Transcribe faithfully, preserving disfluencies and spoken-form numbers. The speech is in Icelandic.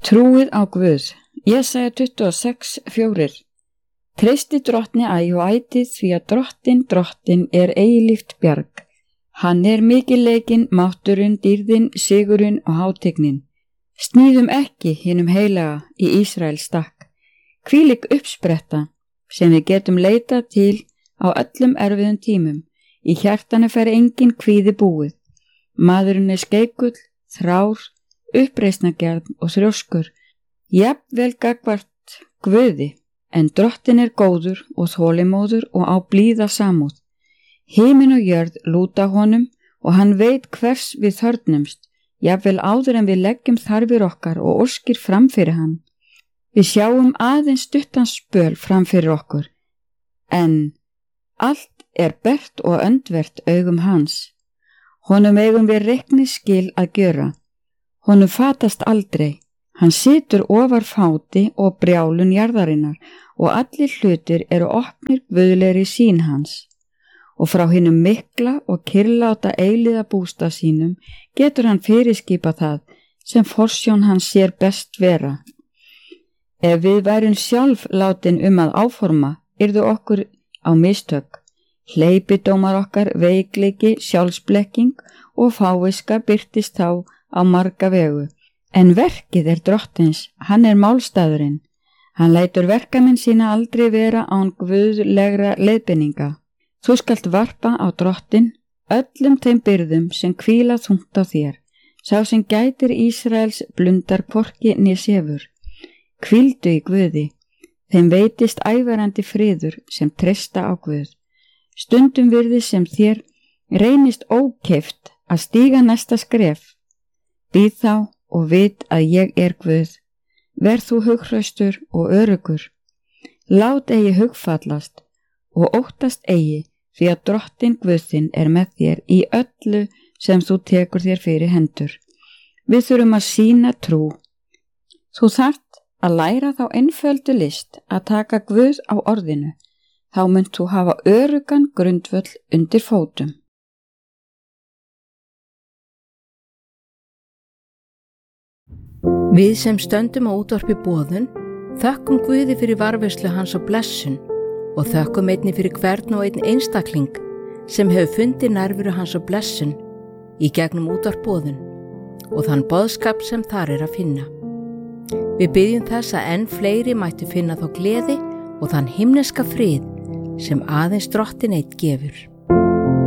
Trúið á Guð. Jesaja tuttugu og sex fjórir. Treysti drottni æ og ætið því að drottin drottin er eilíft bjarg. Hann er mikilleikinn, mátturinn, dýrðin, sigurinn og hátignin. Sníðum ekki hinum heilaga í Ísraels stakk. Hvílík uppspretta sem við getum leitað til á öllum erfiðum tímum. Í hjartanu fer engin kvíði búið. Maðurinn er skeikull, þrár, uppreisnargjarn og þrjóskur. Jafnvel gagnvart Guði, en drottin er góður og þolinmóður og á blíða samúð. Himinn og jörð lúta honum og hann veit hvers við þörfnumst, jafnvel áður en við leggjum þarfir okkar og óskir fram fyrir hann. Við sjáum aðeins stuttan spöl fram fyrir okkur, en allt er bert og öndvert augum hans. Honum eigum við reikningsskil að gjöra. Honum fatast aldrei. Hann situr ofar fáti og brjálun jarðarinnar og allir hlutir eru opnir guðlegri sýn hans. Og frá hinum mikla og kyrrláta eilíða bústað sínum getur hann fyrirskipa það sem forsjón hans sér best vera. Ef við værum sjálf látin um að áforma, yrðu okkur á mistök. Hleypidómar okkar, veikleiki, sjálfsblekking og fáviska birtist þá á marga vegu. En verkið er drottins, hann er málstaðurinn. Hann lætur verkamenn sína aldrei vera án guðlegra leiðbeininga. Þú skalt varpa á drottin öllum þeim byrðum sem hvíla þungt á þér. Sá sem gætir Ísraels blundar hvorki né sefur. Hvíldu í Guði, þeim veitist ævarandi friður sem treysta á Guð. Stundum virðist sem þér reynist ókeypt að stíga næsta skref. Bíð þá og vit að ég er Guð. Verð þú hughraustur og öruggur. Lát eigi hugfallast og óttast eigi því að drottin Guð þinn er með þér í öllu sem þú tekur þér fyrir hendur. Við þurfum að sýna trú. Þú þarft að læra þá einföldu list að taka Guð á orðinu. Þá munt þú hafa öruggan grundvöll undir fótum. Við sem stöndum á útvarpi boðun, þökkum Guði fyrir varðveislu hans og blessun og þökkum einni fyrir hvern og einn einstakling sem hefur fundið nærveru hans og blessun í gegnum útvarp boðun og þann boðskap sem þar er að finna. Við biðjum þess að enn fleiri mættu finna þá gleði og þann himneska frið sem aðeins drottin einn gefur.